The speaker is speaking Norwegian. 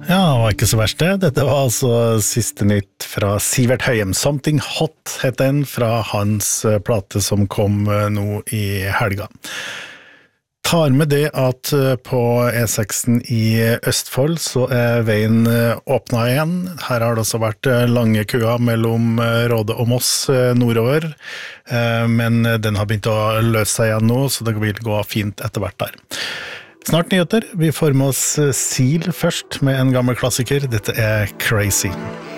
Ja, det var ikke så verst det. Dette var altså siste nytt fra Sivert Høyem. Something Hot het den fra hans plate som kom nå i helga. Tar med det at på E6-en i Østfold så veien åpnet igjen. Her har det også vært lange køer mellom Råde og Moss nordover, men den har begynt å løse seg igjen nå, så det vil gå fint etter hvert der. Snart nyheter. Vi får med oss Seal først med en gammel klassiker. Dette Crazy.